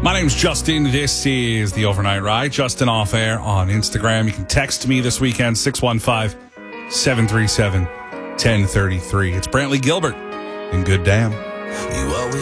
My name's Justin. This is The Overnight Ride. Justin Off Air on Instagram. You can text me this weekend, 615-737-1033. It's Brantley Gilbert in Good Damn. You always